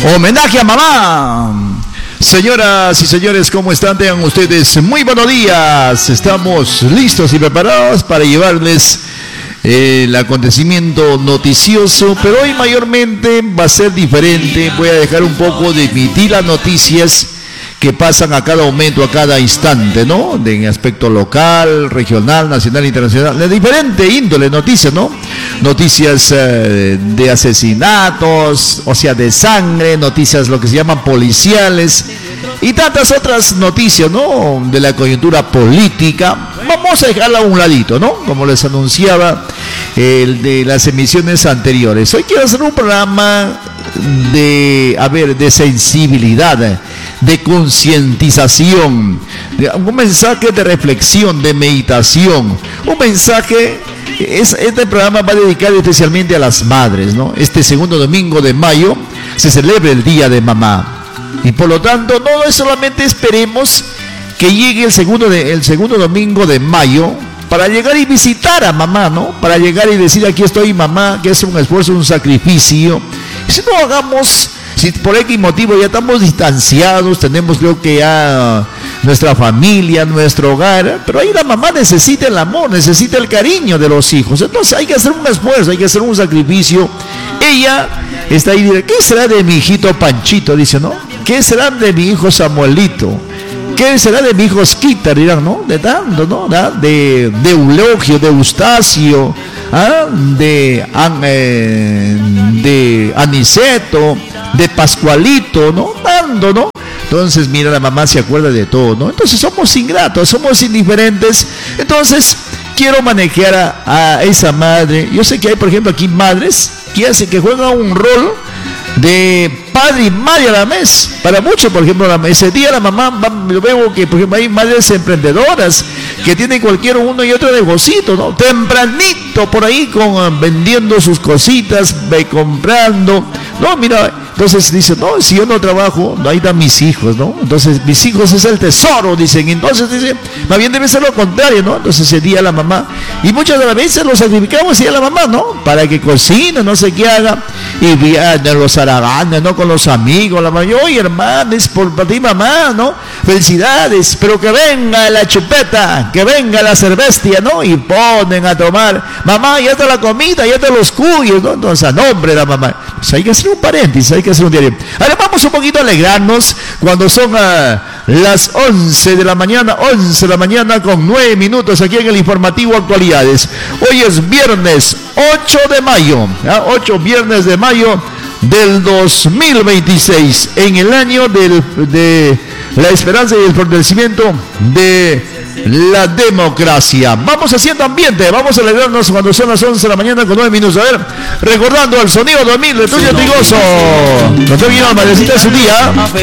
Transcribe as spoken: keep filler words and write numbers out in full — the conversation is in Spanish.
Homenaje a mamá. Señoras y señores, ¿cómo están? Tengan ustedes muy buenos días. Estamos listos y preparados para llevarles eh, el acontecimiento noticioso, pero hoy mayormente va a ser diferente. Voy a dejar un poco de emitir las noticias que pasan a cada momento, a cada instante, ¿no? De en aspecto local, regional, nacional, internacional, de diferente índole, noticias, ¿no? Noticias eh, de asesinatos, o sea, de sangre, noticias lo que se llaman policiales y tantas otras noticias, ¿no? De la coyuntura política. Vamos a dejarla a un ladito, ¿no? Como les anunciaba el de las emisiones anteriores. Hoy quiero hacer un programa de, a ver, de sensibilidad, de concientización, un mensaje de reflexión, de meditación, un mensaje. Es, este programa va dedicado especialmente a las madres, ¿no? Este segundo domingo de mayo se celebra el Día de Mamá y por lo tanto no es solamente esperemos que llegue el segundo, de, el segundo domingo de mayo para llegar y visitar a mamá, ¿no? Para llegar y decir aquí estoy mamá, que es un esfuerzo, un sacrificio. Si no hagamos, si por X motivo ya estamos distanciados, tenemos creo que ya nuestra familia, nuestro hogar, pero ahí la mamá necesita el amor, necesita el cariño de los hijos. Entonces hay que hacer un esfuerzo, hay que hacer un sacrificio. Ella está ahí y dice, ¿qué será de mi hijito Panchito? Dice, ¿no? ¿Qué será de mi hijo Samuelito? ¿Qué será de mi hijo Osquita? Dirán, ¿no? De tanto, ¿no? De, de Eulogio, de Eustacio, ¿ah? de, eh, de Aniceto, de Pascualito, ¿no? Dando, ¿no? Entonces, mira, la mamá se acuerda de todo, ¿no? Entonces somos ingratos, somos indiferentes. Entonces, quiero manejar a, a esa madre. Yo sé que hay, por ejemplo, aquí madres que hacen, que juegan un rol de padre y madre a la vez. Para muchos, por ejemplo, ese día la mamá, yo veo que, por ejemplo, hay madres emprendedoras que tienen cualquier uno y otro negocito, ¿no? Tempranito por ahí con vendiendo sus cositas, comprando, no, mira. Entonces dice, no, si yo no trabajo, no, ahí están mis hijos, ¿no? Entonces mis hijos es el tesoro, dicen. Entonces dice, más bien debe ser lo contrario, ¿no? Entonces ese día la mamá, y muchas de las veces lo sacrificamos y a la mamá, ¿no? Para que cocine, no sé qué haga, y vienen los haraganes, ¿no? Con los amigos, la mamá, oye hermano, es por para ti mamá, ¿no? Felicidades, pero que venga la chupeta, que venga la cervestia, ¿no? Y ponen a tomar, mamá, ya está la comida, ya están los cuyos, ¿no? Entonces a nombre de la mamá, pues hay que hacer un paréntesis, hay que hacer un diario. Ahora vamos un poquito a alegrarnos cuando son uh, las once de la mañana, once de la mañana con nueve minutos aquí en el informativo Actualidades. Hoy es viernes ocho de mayo, ¿eh? ocho viernes de mayo del dos mil veintiséis, en el año del, de la esperanza y el fortalecimiento de la democracia. Vamos haciendo ambiente, vamos a alegrarnos cuando son las once de la mañana con nueve minutos. A ver, recordando el sonido dos mil de Tuyo Tigoso. No te vino a madrecita su día.